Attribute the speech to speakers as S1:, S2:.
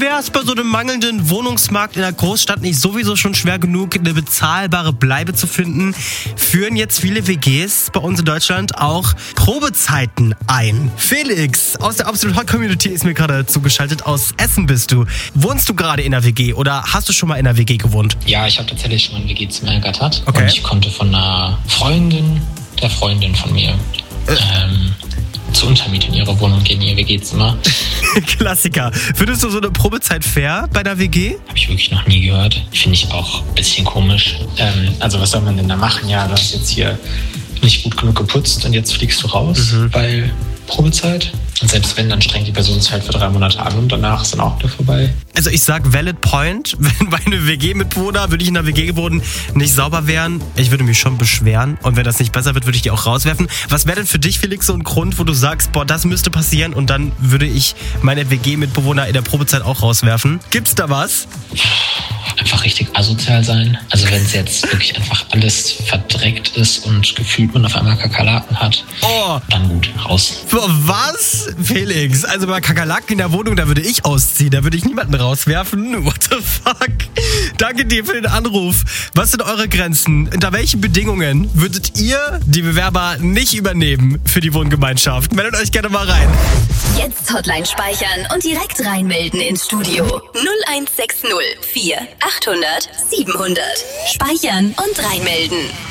S1: wäre es bei so einem mangelnden Wohnungsmarkt in der Großstadt nicht sowieso schon schwer genug, eine bezahlbare Bleibe zu finden, führen jetzt viele WGs bei uns in Deutschland auch Probezeiten ein. Felix aus der Absolut Hot Community ist mir gerade zugeschaltet. Aus Essen bist du. Wohnst du gerade in der WG oder hast du schon mal in der WG gewohnt?
S2: Ja, ich habe tatsächlich schon mal ein WG-Zimmer ergattert.
S1: Okay.
S2: Und ich konnte von einer Freundin von mir zur Untermiete in ihre Wohnung gehen, in ihr WG-Zimmer.
S1: Klassiker. Findest du so eine Probezeit fair bei der WG?
S2: Habe ich wirklich noch nie gehört. Finde ich auch ein bisschen komisch. Also was soll man denn da machen? Ja, du hast jetzt hier nicht gut genug geputzt und jetzt fliegst du raus, weil Probezeit. Und selbst wenn, dann strengt die Person es halt für 3 Monate an und danach ist dann auch wieder vorbei.
S1: Also ich sag valid point, wenn meine WG-Mitbewohner, würde ich in der WG wohnen, nicht sauber wären, ich würde mich schon beschweren. Und wenn das nicht besser wird, würde ich die auch rauswerfen. Was wäre denn für dich, Felix, so ein Grund, wo du sagst, boah, das müsste passieren und dann würde ich meine WG-Mitbewohner in der Probezeit auch rauswerfen? Gibt's da was?
S2: Einfach richtig asozial sein. Also wenn es jetzt wirklich einfach alles verdreckt ist und gefühlt man auf einmal Kakerlaken hat, dann gut, raus.
S1: Was? Felix, also bei Kakerlaken in der Wohnung, da würde ich ausziehen, da würde ich niemanden rauswerfen. What the fuck? Danke dir für den Anruf. Was sind eure Grenzen? Unter welchen Bedingungen würdet ihr die Bewerber nicht übernehmen für die Wohngemeinschaft? Meldet euch gerne mal rein.
S3: Jetzt Hotline speichern und direkt reinmelden ins Studio. 0160 4 800 700. Speichern und reinmelden.